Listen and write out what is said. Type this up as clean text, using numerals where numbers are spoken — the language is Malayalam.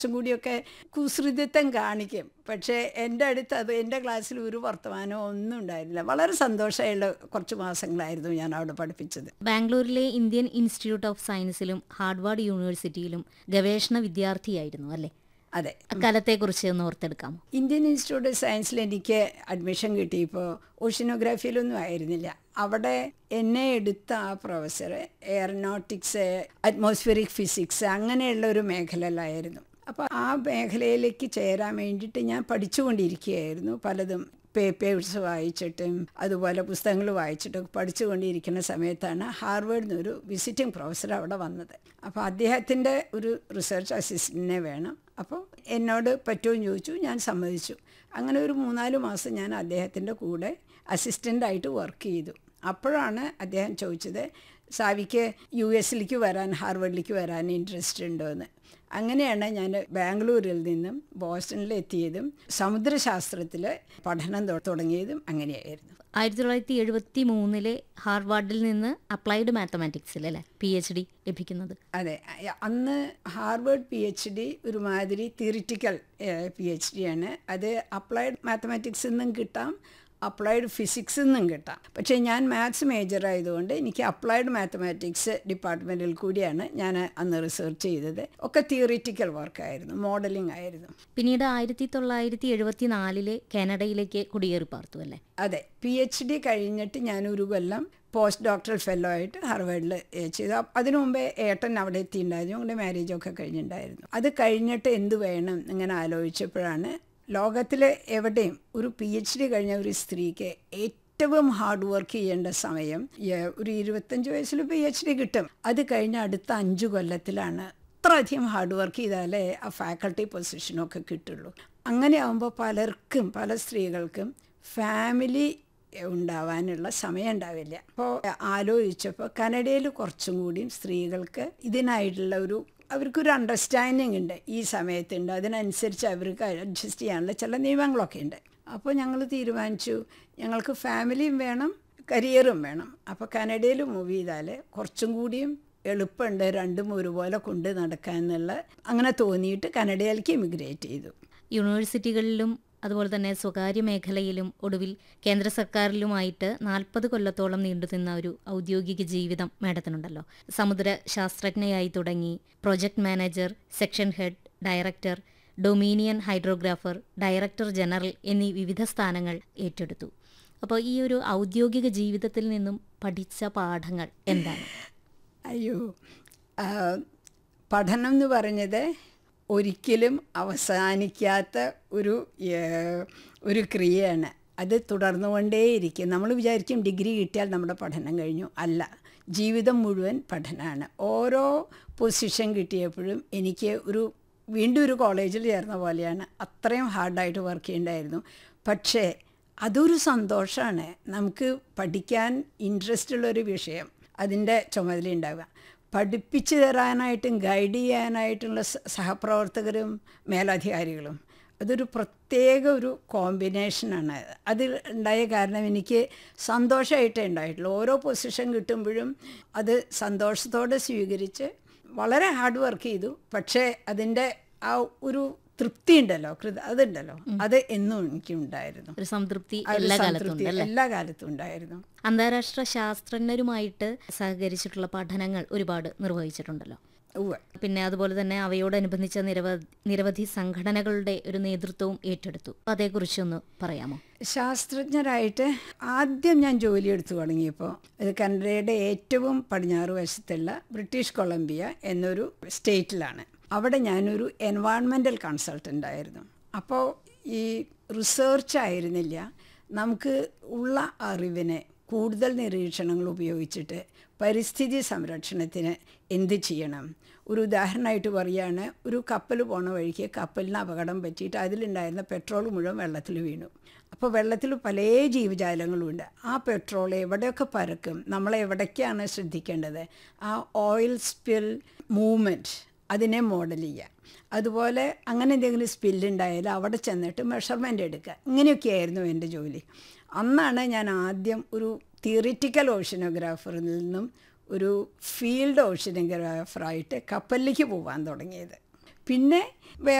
കുറച്ചും കൂടിയൊക്കെ കുസൃതിത്വം കാണിക്കും. പക്ഷേ എൻ്റെ അടുത്ത് അത് എൻ്റെ ക്ലാസ്സിൽ ഒരു വർത്തമാനമോ ഒന്നും ഉണ്ടായിരുന്നില്ല. വളരെ സന്തോഷമായുള്ള കുറച്ച് മാസങ്ങളായിരുന്നു ഞാൻ അവിടെ പഠിപ്പിച്ചത്. ബാംഗ്ലൂരിലെ ഇന്ത്യൻ ഇൻസ്റ്റിറ്റ്യൂട്ട് ഓഫ് സയൻസിലും ഹാർവാർഡ് യൂണിവേഴ്സിറ്റിയിലും ഗവേഷണ വിദ്യാർത്ഥിയായിരുന്നു അല്ലേ? അതെ. അക്കാലത്തെക്കുറിച്ച് ഒന്ന് ഓർത്തെടുക്കാമോ? ഇന്ത്യൻ ഇൻസ്റ്റിറ്റ്യൂട്ട് ഓഫ് സയൻസിൽ എനിക്ക് അഡ്മിഷൻ കിട്ടിയപ്പോൾ ഓഷ്യനോഗ്രാഫിയിലൊന്നും ആയിരുന്നില്ല. അവിടെ എന്നെ എടുത്ത ആ പ്രൊഫസർ എയറോനോട്ടിക്സ്, അറ്റ്മോസ്ഫിയറിക് ഫിസിക്സ് അങ്ങനെയുള്ള ഒരു മേഖലയിലായിരുന്നു. അപ്പോൾ ആ മേഖലയിലേക്ക് ചേരാൻ വേണ്ടിയിട്ട് ഞാൻ പഠിച്ചുകൊണ്ടിരിക്കുകയായിരുന്നു. പലതും പേപ്പേഴ്സ് വായിച്ചിട്ടും അതുപോലെ പുസ്തകങ്ങൾ വായിച്ചിട്ടൊക്കെ പഠിച്ചുകൊണ്ടിരിക്കുന്ന സമയത്താണ് ഹാർവേഡിൽ നിന്നൊരു വിസിറ്റിംഗ് പ്രൊഫസർ അവിടെ വന്നത്. അപ്പോൾ അദ്ദേഹത്തിൻ്റെ ഒരു റിസർച്ച് അസിസ്റ്റൻറ്റിനെ വേണം. അപ്പോൾ എന്നോട് പറ്റുമെന്ന് ചോദിച്ചു. ഞാൻ സമ്മതിച്ചു. അങ്ങനെ ഒരു 3-4 മാസം ഞാൻ അദ്ദേഹത്തിൻ്റെ കൂടെ അസിസ്റ്റൻ്റായിട്ട് വർക്ക് ചെയ്തു. അപ്പോഴാണ് അദ്ദേഹം ചോദിച്ചത്, സാവിക്ക് US വരാൻ, ഹാർവേഡിലേക്ക് വരാൻ ഇൻട്രസ്റ്റ് ഉണ്ടോ എന്ന്. അങ്ങനെയാണ് ഞാൻ ബാംഗ്ലൂരിൽ നിന്നും ബോസ്റ്റണിൽ എത്തിയതും സമുദ്രശാസ്ത്രത്തിൽ പഠനം തുടങ്ങിയതും അങ്ങനെയായിരുന്നു. 1973 ഹാർവാർഡിൽ നിന്ന് അപ്ലൈഡ് മാത്തമാറ്റിക്സിൽ അല്ലേ PhD ലഭിക്കുന്നത്? അതെ. അന്ന് ഹാർവേഡ് PhD ഒരുമാതിരി തിയറിറ്റിക്കൽ PhD ആണ്. അത് അപ്ലൈഡ് മാത്തമാറ്റിക്സിൽ നിന്നും കിട്ടാം, അപ്ലൈഡ് ഫിസിക്സിൽ നിന്നും കിട്ടാം. പക്ഷേ ഞാൻ മാത്സ് മേജർ ആയതുകൊണ്ട് എനിക്ക് അപ്ലൈഡ് മാത്തമാറ്റിക്സ് ഡിപ്പാർട്ട്മെൻറ്റിൽ കൂടിയാണ് ഞാൻ അന്ന് റിസർച്ച് ചെയ്തത്. ഒക്കെ തിയറിറ്റിക്കൽ വർക്കായിരുന്നു, മോഡലിംഗ് ആയിരുന്നു. പിന്നീട് 1974 കാനഡയിലേക്ക് കുടിയേറി പാർത്തു അല്ലേ? അതെ. PhD കഴിഞ്ഞിട്ട് ഞാനൊരു കൊല്ലം പോസ്റ്റ് ഡോക്ടറൽ ഫെല്ലോ ആയിട്ട് ഹാർവേഡിൽ ചെയ്തു. അതിനു മുമ്പേ ഏട്ടൻ അവിടെ എത്തിയിട്ടുണ്ടായിരുന്നു. ഞങ്ങളുടെ മാരേജൊക്കെ കഴിഞ്ഞിട്ടുണ്ടായിരുന്നു. അത് കഴിഞ്ഞിട്ട് എന്ത് വേണം ഇങ്ങനെ ആലോചിച്ചപ്പോഴാണ് ലോകത്തിൽ എവിടെയും ഒരു PhD കഴിഞ്ഞ ഒരു സ്ത്രീക്ക് ഏറ്റവും ഹാർഡ് വർക്ക് ചെയ്യേണ്ട സമയം ഒരു 25 വയസ്സിൽ PhD കിട്ടും. അത് കഴിഞ്ഞ അടുത്ത 5 കൊല്ലത്തിലാണ് അത്രയധികം ഹാർഡ് വർക്ക് ചെയ്താലേ ആ ഫാക്കൾട്ടി പൊസിഷനൊക്കെ കിട്ടുള്ളൂ. അങ്ങനെ ആകുമ്പോൾ പലർക്കും, പല സ്ത്രീകൾക്കും ഫാമിലി ഉണ്ടാവാനുള്ള സമയം ഉണ്ടാവില്ല. അപ്പോൾ ആലോചിച്ചപ്പോൾ കാനഡയിൽ കുറച്ചും കൂടിയും സ്ത്രീകൾക്ക് ഇതിനായിട്ടുള്ള അവർക്കൊരു അണ്ടർസ്റ്റാൻഡിങ് ഉണ്ട്, ഈ സമയത്തുണ്ട്. അതിനനുസരിച്ച് അവർക്ക് അഡ്ജസ്റ്റ് ചെയ്യാനുള്ള ചില നിയമങ്ങളൊക്കെ ഉണ്ട്. അപ്പോൾ ഞങ്ങൾ തീരുമാനിച്ചു, ഞങ്ങൾക്ക് ഫാമിലിയും വേണം, കരിയറും വേണം. അപ്പോൾ കാനഡയിൽ മൂവ് ചെയ്താൽ കുറച്ചും കൂടിയും എളുപ്പമുണ്ട്, രണ്ടും ഒരുപോലെ കൊണ്ട് നടക്കാൻ എന്നുള്ള അങ്ങനെ തോന്നിയിട്ട് കാനഡയിലേക്ക് ഇമിഗ്രേറ്റ് ചെയ്തു. യൂണിവേഴ്സിറ്റികളിലും അതുപോലെ തന്നെ സ്വകാര്യ മേഖലയിലും ഒടുവിൽ കേന്ദ്ര സർക്കാരിലുമായിട്ട് 40 കൊല്ലത്തോളം നീണ്ടുനിന്ന ഒരു ഔദ്യോഗിക ജീവിതം മാഡത്തിനുണ്ടല്ലോ. സമുദ്ര ശാസ്ത്രജ്ഞയായി തുടങ്ങി project manager, section head, director, dominion hydrographer, director general എന്നീ വിവിധ സ്ഥാനങ്ങൾ ഏറ്റെടുത്തു. അപ്പോൾ ഈ ഒരു ഔദ്യോഗിക ജീവിതത്തിൽ നിന്നും പഠിച്ച പാഠങ്ങൾ എന്താണ്? അയ്യോ, പഠനം എന്ന് പറഞ്ഞത് ഒരിക്കലും അവസാനിക്കാത്ത ഒരു ക്രിയയാണ്. അത് തുടർന്നുകൊണ്ടേയിരിക്കും. നമ്മൾ വിചാരിക്കും ഡിഗ്രി കിട്ടിയാൽ നമ്മുടെ പഠനം കഴിഞ്ഞു. അല്ല, ജീവിതം മുഴുവൻ പഠനമാണ്. ഓരോ പൊസിഷൻ കിട്ടിയപ്പോഴും എനിക്ക് വീണ്ടും ഒരു കോളേജിൽ ചേർന്ന പോലെയാണ്. അത്രയും ഹാർഡായിട്ട് വർക്ക് ചെയ്യേണ്ടായിരുന്നു. പക്ഷേ അതൊരു സന്തോഷമാണ്. നമുക്ക് പഠിക്കാൻ ഇൻട്രസ്റ്റ് ഉള്ളൊരു വിഷയം, അതിൻ്റെ ചുമതല ഉണ്ടാവുക. പഠിപ്പിച്ചു തരാനായിട്ടും ഗൈഡ് ചെയ്യാനായിട്ടുള്ള സഹപ്രവർത്തകരും മേലധികാരികളും, അതൊരു പ്രത്യേക ഒരു കോമ്പിനേഷനാണ്. അതിൽ ഉണ്ടായ കാരണം എനിക്ക് സന്തോഷമായിട്ടേ ഉണ്ടായിട്ടുള്ളൂ. ഓരോ പൊസിഷൻ കിട്ടുമ്പോഴും അത് സന്തോഷത്തോടെ സ്വീകരിച്ച് വളരെ ഹാർഡ് വർക്ക് ചെയ്തു. പക്ഷേ അതിൻ്റെ ആ ഒരു തൃപ്തി ഉണ്ടല്ലോ, അതുണ്ടല്ലോ, അത് എന്നും എനിക്കുണ്ടായിരുന്നു. ഒരു സംതൃപ്തി എല്ലാ കാലത്തും ഉണ്ടായിരുന്നു. അന്താരാഷ്ട്ര ശാസ്ത്രജ്ഞരുമായിട്ട് സഹകരിച്ചിട്ടുള്ള പഠനങ്ങൾ ഒരുപാട് നിർവഹിച്ചിട്ടുണ്ടല്ലോ. പിന്നെ അതുപോലെ തന്നെ അവയോടനുബന്ധിച്ച നിരവധി സംഘടനകളുടെ ഒരു നേതൃത്വവും ഏറ്റെടുത്തു. അതേക്കുറിച്ചൊന്ന് പറയാമോ? ശാസ്ത്രജ്ഞരായിട്ട് ആദ്യം ഞാൻ ജോലി എടുത്തു തുടങ്ങിയപ്പോൾ അത് കാനഡയുടെ ഏറ്റവും പടിഞ്ഞാറ് വശത്തുള്ള ബ്രിട്ടീഷ് കൊളംബിയ എന്നൊരു സ്റ്റേറ്റിലാണ്. അവിടെ ഞാനൊരു എൻവയോൺമെൻ്റൽ കൺസൾട്ടൻ്റ് ആയിരുന്നു. അപ്പോൾ ഈ റിസർച്ച് ആയിരുന്നില്ല, നമുക്ക് ഉള്ള അറിവിനെ കൂടുതൽ നിരീക്ഷണങ്ങൾ ഉപയോഗിച്ചിട്ട് പരിസ്ഥിതി സംരക്ഷണത്തിന് എന്ത് ചെയ്യണം. ഒരു ഉദാഹരണമായിട്ട് പറയുകയാണ്, ഒരു കപ്പൽ പോണ വഴിക്ക് കപ്പലിന് അപകടം പറ്റിയിട്ട് അതിലുണ്ടായിരുന്ന പെട്രോൾ മുഴുവൻ വെള്ളത്തിൽ വീണു. അപ്പോൾ വെള്ളത്തിൽ പല ജീവജാലങ്ങളുമുണ്ട്. ആ പെട്രോൾ എവിടെയൊക്കെ പരക്കും, നമ്മളെവിടേക്കാണ് ശ്രദ്ധിക്കേണ്ടത്, ആ ഓയിൽ സ്പിൽ മൂവ്മെൻറ്റ് അതിനെ മോഡൽ ചെയ്യുക. അതുപോലെ അങ്ങനെ എന്തെങ്കിലും സ്പില്ലുണ്ടായാൽ അവിടെ ചെന്നിട്ട് മെഷർമെൻ്റ് എടുക്കുക. ഇങ്ങനെയൊക്കെയായിരുന്നു എൻ്റെ ജോലി. അന്നാണ് ഞാൻ ആദ്യം ഒരു തിയറിറ്റിക്കൽ ഓഷ്യനോഗ്രാഫറിൽ നിന്നും ഒരു ഫീൽഡ് ഓഷ്യനോഗ്രാഫറായിട്ട് കപ്പലിലേക്ക് പോകാൻ തുടങ്ങിയത്. പിന്നെ